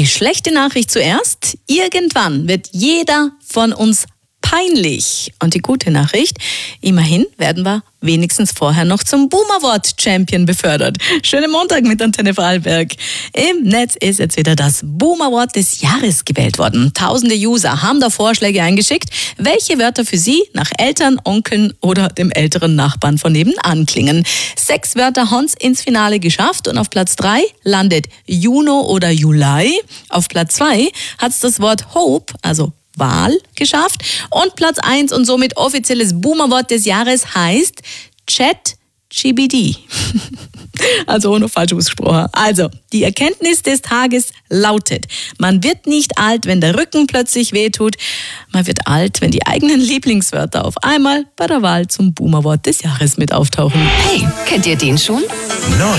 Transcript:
Die schlechte Nachricht zuerst. Irgendwann wird jeder von uns peinlich. Und die gute Nachricht, immerhin werden wir wenigstens vorher noch zum Boom Award Champion befördert. Schönen Montag mit Antenne Vorarlberg. Im Netz ist jetzt wieder das Boom Award des Jahres gewählt worden. Tausende User haben da Vorschläge eingeschickt, welche Wörter für sie nach Eltern, Onkeln oder dem älteren Nachbarn von nebenan klingen. 6 Wörter haben's ins Finale geschafft und auf Platz 3 landet Juno oder Juli. Auf Platz 2 hat's das Wort Hope, also Wahl, geschafft. Und Platz 1 und somit offizielles Boomer-Wort des Jahres heißt ChatGPT. Also ohne falsch ausgesprochen. Also, die Erkenntnis des Tages lautet: Man wird nicht alt, wenn der Rücken plötzlich wehtut. Man wird alt, wenn die eigenen Lieblingswörter auf einmal bei der Wahl zum Boomer-Wort des Jahres mit auftauchen. Hey, kennt ihr den schon?